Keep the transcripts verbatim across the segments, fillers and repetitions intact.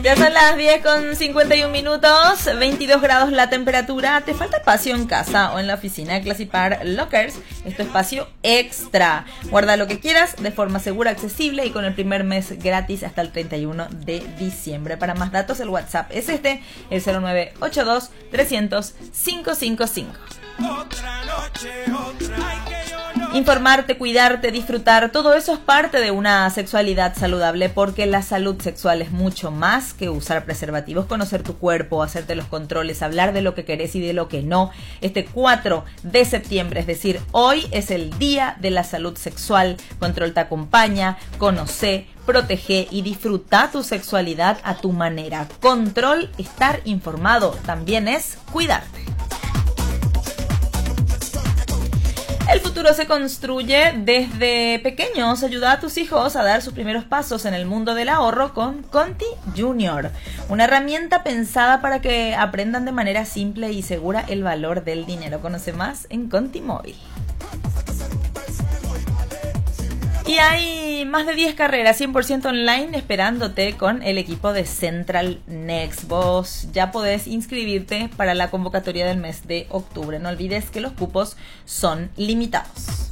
Ya son las diez con cincuenta y un minutos, veintidós grados la temperatura. ¿Te falta espacio en casa o en la oficina? Classipar Lockers es tu espacio extra. Guarda lo que quieras de forma segura, accesible y con el primer mes gratis hasta el treinta y uno de diciembre. Para más datos, el WhatsApp es este, el cero nueve ocho dos, trescientos, quinientos cincuenta y cinco. Otra noche, otra. Ay, que yo no... Informarte, cuidarte, disfrutar, todo eso es parte de una sexualidad saludable, porque la salud sexual es mucho más que usar preservativos, conocer tu cuerpo, hacerte los controles, hablar de lo que querés y de lo que no. Este cuatro de septiembre, es decir, hoy es el Día de la Salud Sexual. Control te acompaña, conoce, protege y disfruta tu sexualidad a tu manera. Control, estar informado, también es cuidarte. El futuro se construye desde pequeños. Ayuda a tus hijos a dar sus primeros pasos en el mundo del ahorro con Conti Junior, una herramienta pensada para que aprendan de manera simple y segura el valor del dinero. Conoce más en Conti Móvil. Y hay más de diez carreras cien por ciento online esperándote con el equipo de Central Next. Vos ya podés inscribirte para la convocatoria del mes de octubre. No olvides que los cupos son limitados.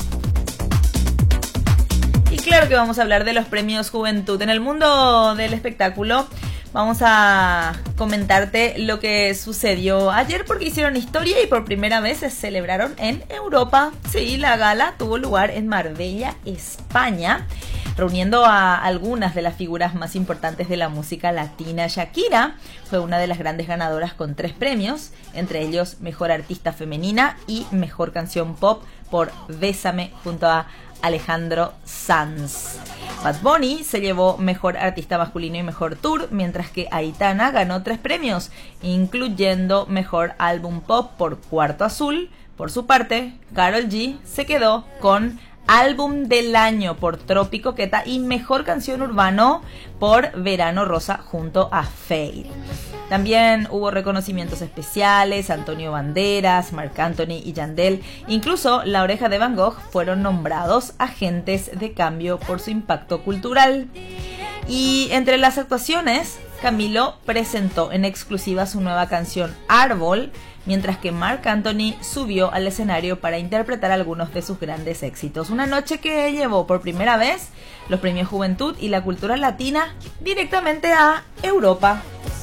Y claro que vamos a hablar de los premios Juventud. En el mundo del espectáculo vamos a comentarte lo que sucedió ayer, porque hicieron historia y por primera vez se celebraron en Europa. Sí, la gala tuvo lugar en Marbella, España, reuniendo a algunas de las figuras más importantes de la música latina. Shakira fue una de las grandes ganadoras con tres premios, entre ellos Mejor Artista Femenina y Mejor Canción Pop por Bésame junto a Alejandro Sanz. Bad Bunny se llevó Mejor Artista Masculino y Mejor Tour, mientras que Aitana ganó tres premios, incluyendo Mejor Álbum Pop por Cuarto Azul. Por su parte, Karol G se quedó con Álbum del Año por Trópico Queta y Mejor Canción Urbano por Verano Rosa junto a Fade. También hubo reconocimientos especiales. Antonio Banderas, Marc Anthony y Yandel, incluso La Oreja de Van Gogh, fueron nombrados agentes de cambio por su impacto cultural. Y entre las actuaciones, Camilo presentó en exclusiva su nueva canción Árbol, mientras que Marc Anthony subió al escenario para interpretar algunos de sus grandes éxitos. Una noche que llevó por primera vez los premios Juventud y la cultura latina directamente a Europa.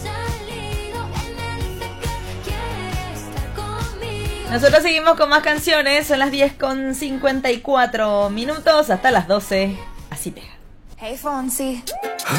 Nosotros seguimos con más canciones, son las diez con cincuenta y cuatro minutos, hasta las doce, así pega. Hey Fonsi.